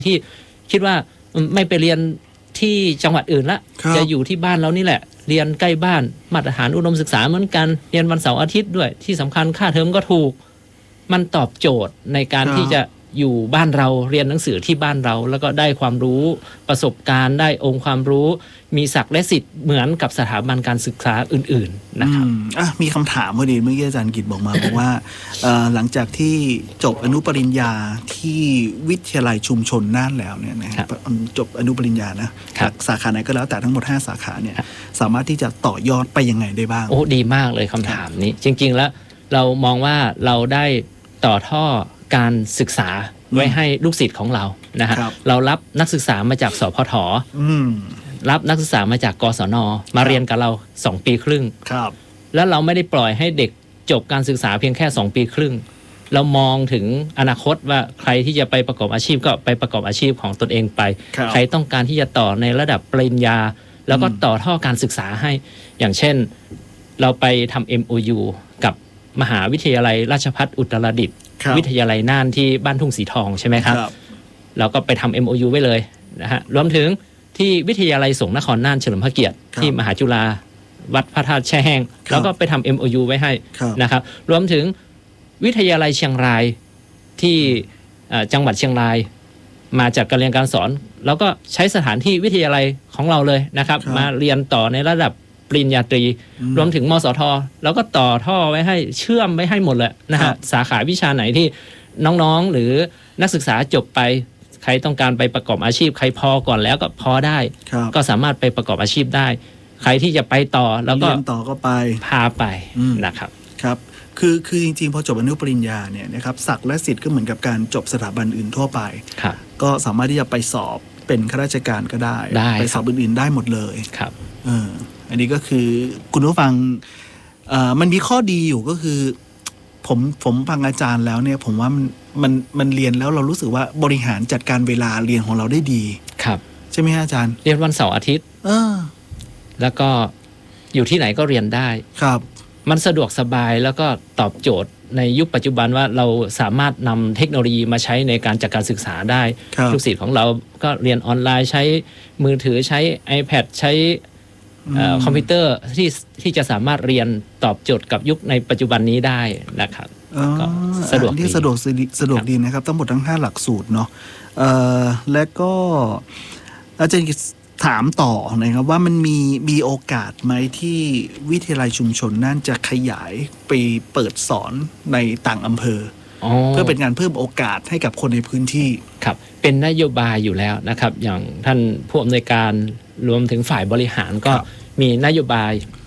ที่คิดว่าไม่ไปเรียนที่จังหวัดอื่นละจะอยู่ที่บ้านเรานี่แหละเรียนใกล้บ้านมาตรฐานอุดมศึกษาเหมือนกันเรียนวันเสาร์อาทิตย์ด้วยที่สำคัญค่าเทอมก็ถูกมันตอบโจทย์ในการที่จะอยู่บ้านเราเรียนหนังสือที่บ้านเราแล้วก็ได้ความรู้ประสบการณ์ได้องค์ความรู้มีศักดิ์และสิทธิ์เหมือนกับสถาบันการศึกษาอื่นๆนะครับมีคำถามพอดีเมื่อกี้อาจารย์กิตบอกมา บอกว่าหลังจากที่จบอนุปริญญาที่วิทยาลัยชุมชนน่านแล้วเนี่ยนะครับจบอนุปริญญานะจากสาขาไหนก็แล้วแต่ทั้งหมด5สาขาเนี่ยสามารถที่จะต่อยอดไปยังไงได้บ้างโอ้ดีมากเลยคำถามนี้จริงๆแล้วเรามองว่าเราได้ต่อท่อการศึกษาไว้ให้ลูกศิษย์ของเรานะฮะเรารับนักศึกษามาจากสพท.รับนักศึกษามาจากกศน.มาเรียนกับเรา2ปีครึ่งแล้วเราไม่ได้ปล่อยให้เด็กจบการศึกษาเพียงแค่2ปีครึ่งเรามองถึงอนาคตว่าใครที่จะไปประกอบอาชีพก็ไปประกอบอาชีพของตนเองไปใครต้องการที่จะต่อในระดับปริญญาแล้วก็ต่อท่อการศึกษาให้อย่างเช่นเราไปทำ MOU กับมหาวิทยาลัยราชภัฏอุตรดิตถ์วิทยาลัยน่านที่บ้านทุ่งสีทองใช่ไหมครับเราก็ไปทำ MOU ไว้เลยนะฮะรวมถึงที่วิทยาลัยสงฆ์นครน่านเฉลิมพระเกียรติที่มหาจุฬาวัดพระธาตุแช่แห้งแล้วก็ไปทำ MOU ไว้ให้นะครับรวมถึงวิทยาลัยเชียงรายที่จังหวัดเชียงรายมาจากการเรียนการสอนแล้วก็ใช้สถานที่วิทยาลัยของเราเลยนะครับมาเรียนต่อในระดับปริญญาตรีรวมถึงมสท.แล้วก็ต่อท่อไว้ให้เชื่อมไว้ให้หมดเลยนะฮะสาขาวิชาไหนที่น้องๆหรือนักศึกษาจบไปใครต้องการไปประกอบอาชีพใครพอก่อนแล้วก็พอได้ก็สามารถไปประกอบอาชีพได้ใครที่จะไปต่อแล้วก็เรียนต่อก็ไปพาไปนะครับครับคือจริงๆพอจบอนุปริญญาเนี่ยนะครับศักดิ์และสิทธิ์ก็เหมือนกับการจบสถาบันอื่นทั่วไปก็สามารถที่จะไปสอบเป็นข้าราชการก็ได้ไปสอบอื่นๆได้หมดเลยครับอันนี้ก็คือคุณผู้ฟังมันมีข้อดีอยู่ก็คือผมฟังอาจารย์แล้วเนี่ยผมว่ามันเรียนแล้วเรารู้สึกว่าบริหารจัดการเวลาเรียนของเราได้ดีครับใช่ไหมอาจารย์เรียนวันเสาร์อาทิตย์แล้วก็อยู่ที่ไหนก็เรียนได้ครับมันสะดวกสบายแล้วก็ตอบโจทย์ในยุคปัจจุบันว่าเราสามารถนำเทคโนโลยีมาใช้ในการจัดการศึกษาได้ลูกศิษย์ของเราก็เรียนออนไลน์ใช้มือถือใช้ iPad ใช้คอมพิวเตอร์ที่จะสามารถเรียนตอบโจทย์กับยุคในปัจจุบันนี้ได้นะครับก็สะดวกดีสะดวกดีนะครับทั้งหมดทั้ง5หลักสูตรเนาะและก็อาจารย์ถามต่อนะครับว่ามันมีโอกาสไหมที่วิทยาลัยชุมชนนั่นจะขยายไปเปิดสอนในต่างอำเภอเพื่อเป็นการเพิ่มโอกาสให้กับคนในพื้นที่ครับเป็นนโยบายอยู่แล้วนะครับอย่างท่านผู้อำนวยการรวมถึงฝ่ายบริหารก็มีนโยบาย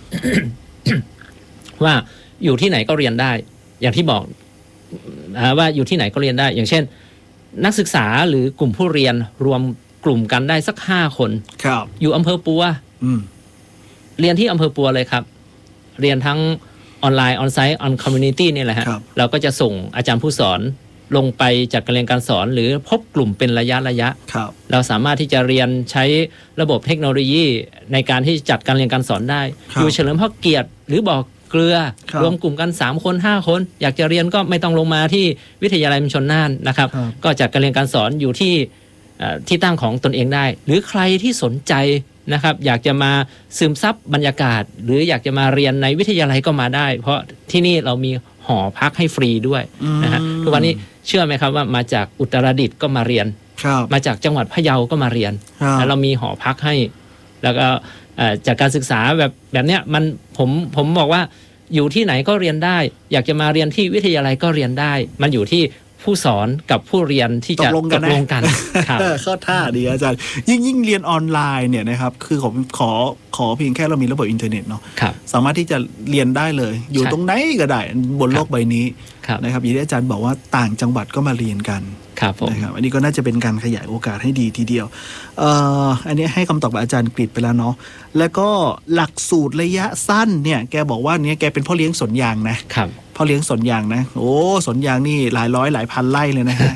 ว่าอยู่ที่ไหนก็เรียนได้อย่างที่บอกว่าอยู่ที่ไหนก็เรียนได้อย่างเช่นนักศึกษาหรือกลุ่มผู้เรียนรวมกลุ่มกันได้สัก5 คนอยู่อำเภอปัวเรียนที่อำเภอปัวเลยครับเรียนทั้งออนไลน์ออนไซต์ออนคอมมูนิตี้นี่แหละฮะเราก็จะส่งอาจารย์ผู้สอนลงไปจัดการเรียนการสอนหรือพบกลุ่มเป็นระยะเราสามารถที่จะเรียนใช้ระบบเทคโนโลยีในการที่จัดการเรียนการสอนได้อยู่เฉลิมพระเกียรติหรือบ่อเกลือรวมกลุ่มกัน3 คน 5 คนอยากจะเรียนก็ไม่ต้องลงมาที่วิทยาลัยชุมชนน่านนะครับก็จัดการเรียนการสอนอยู่ที่ตั้งของตนเองได้หรือใครที่สนใจนะครับอยากจะมาซึมซับบรรยากาศหรืออยากจะมาเรียนในวิทยาลัยก็มาได้เพราะที่นี่เรามีหอพักให้ฟรีด้วยนะฮะทุกวันนี้เชื่อไหมครับว่ามาจากอุตรดิตถ์ก็มาเรียนมาจากจังหวัดพะเยาก็มาเรียนแล้วเรามีหอพักให้แล้วก็จากการศึกษาแบบเนี้ยผมบอกว่าอยู่ที่ไหนก็เรียนได้อยากจะมาเรียนที่วิทยาลัยก็เรียนได้มันอยู่ที่ผู้สอนกับผู้เรียนที่จะตกลงกันเข้าท่าดีอาจารย์ยิ่งเรียนออนไลน์เนี่ยนะครับคือผมขอเพียงแค่เรามีระบบอินเทอร์เน็ตเนาะสามารถที่จะเรียนได้เลยอยู่ตรงไหนก็ได้บนโลกใบนี้นะครับอย่างที่อาจารย์บอกว่าต่างจังหวัดก็มาเรียนกันนะครับอันนี้ก็น่าจะเป็นการขยายโอกาสให้ดีทีเดียวอันนี้ให้คำตอบกับอาจารย์กฤษไปแล้วเนาะแล้วก็หลักสูตรระยะสั้นเนี่ยแกบอกว่าเนี่ยแกเป็นพ่อเลี้ยงสวนยางนะครับพ่อเลี้ยงสวนยางนะโอ้สวนยางนี่หลายร้อยหลายพันไร่เลยนะฮะ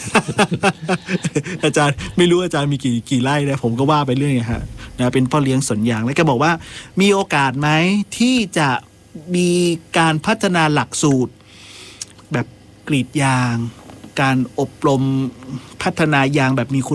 อาจารย์ไม่รู้อาจารย์มีกี่ไร่นะผมก็ว่าไปเรื่อยฮะนะเป็นพ่อเลี้ยงสวนยางแล้วแกบอกว่ามีโอกาสไหมที่จะมีการพัฒนาหลักสูตรแบบกรีดยางการอบรมพัฒนายางแบบมีคุณ